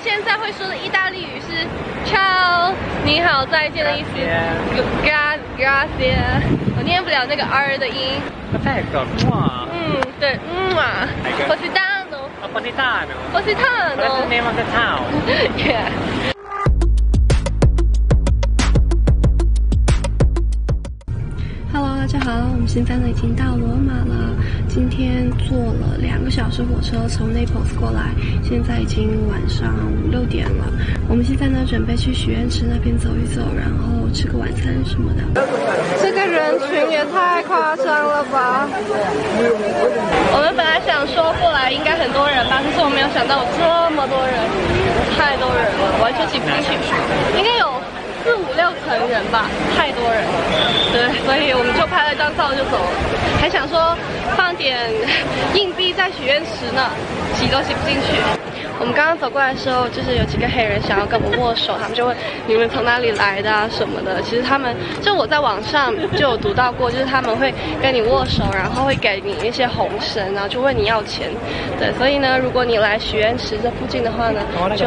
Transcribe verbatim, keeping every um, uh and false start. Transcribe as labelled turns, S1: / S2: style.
S1: 现在会说的意大利语是 ciao， 你好，再见的意思。Grazie， 我念不了那个 R 的音。
S2: Perfetto， 哇。
S1: 嗯，对，嗯啊。Positano。
S2: Positano。
S1: Positano。
S2: That's the name of the town.
S1: Yeah. Hello， 大家好，我们现在呢已经到罗马了。今天坐了两个小时火车从 Naples 过来，现在已经晚上五六点了。我们现在呢准备去许愿池那边走一走，然后吃个晚餐什么的。这个人群也太夸张了吧！我们本来想说过来应该很多人吧，可是我没有想到有这么多人，太多人了，完全挤不进去，应该有四五六层人吧，太多人了。对，所以我们就拍了张照就走了，还想说放点硬币在许愿池呢，挤都挤不进去。我们刚刚走过来的时候，就是有几个黑人想要跟我们握手，他们就问你们从哪里来的啊什么的。其实他们就我在网上就有读到过，就是他们会跟你握手，然后会给你一些红绳，然后就问你要钱。对，所以呢，如果你来许愿池这附近的话呢，就